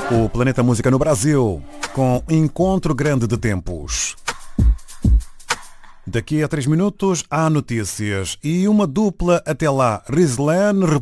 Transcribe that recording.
O Planeta Música no Brasil, com Encontro Grande de Tempos. Daqui a 3 minutos há notícias e uma dupla até lá. Rizlan